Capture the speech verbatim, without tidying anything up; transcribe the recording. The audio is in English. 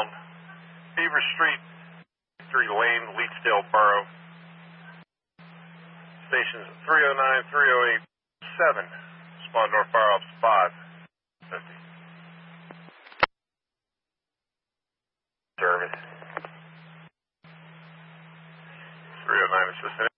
Sound, Beaver Street, three Lane, Leetsdale Borough. Stations three oh nine, three oh eight, seven. Respond North Fire Ops five fifty. Service. three oh nine assistant.